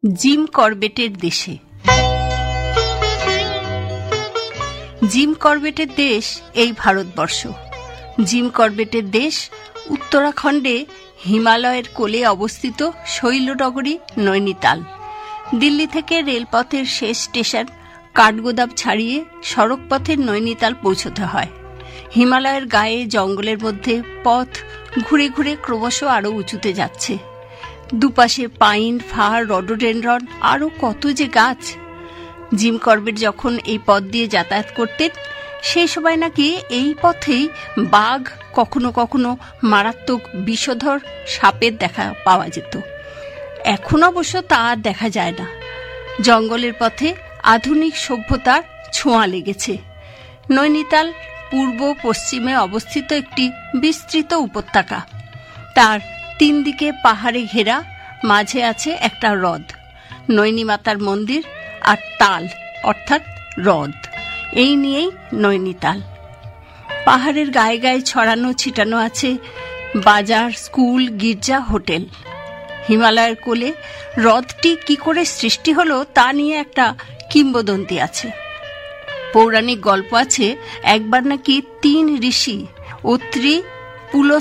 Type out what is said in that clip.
Gym করবেটের দেশে। Gym করবেটের দেশ এই ভারতবর্ষ। জিম করবেটের দেশ উত্তরাখণ্ডে হিমালয়ের কোলে অবস্থিত শৈলনগরী নৈনিতাল। দিল্লি থেকে রেলপথের শেষ স্টেশন কাঠগোদাম ছাড়িয়ে সড়কপথের নৈনিতাল পৌঁছতে হয়। হিমালয়ের গায়ে জঙ্গলের মধ্যে পথ ঘুরে ঘুরে ক্রমশ আরও উঁচুতে যাচ্ছে। দুপাশে পাইন, ফার, রডোডেনড্রন, আরও কত যে গাছ। জিম করবেট যখন এই পথ দিয়ে যাতায়াত করতেন, সেই সময় নাকি এই পথেই বাঘ, কখনো কখনো মারাত্মক বিষধর সাপের দেখা পাওয়া যেত। এখন অবশ্য তা আর দেখা যায় না। জঙ্গলের পথে আধুনিক সভ্যতার ছোঁয়া লেগেছে। নৈনিতাল পূর্ব পশ্চিমে অবস্থিত একটি বিস্তৃত উপত্যকা। তার 3 দিকে পাহাড়ে ঘেরা, মাঝে আছে একটা হ্রদ, নৈনী মাতার মন্দির, আর তাল অর্থাৎ হ্রদ, এই নিয়েই নৈনিতাল। পাহাড়ের গায়ে গায়ে ছড়ানো ছিটানো আছে বাজার, স্কুল, গির্জা, হোটেল। হিমালয়ের কোলে হ্রদটি কি করে সৃষ্টি হলো তা নিয়ে একটা কিংবদন্তি আছে। পৌরাণিক গল্প আছে, একবার নাকি 3 ঋষি অত্রি, পুলস্ত্য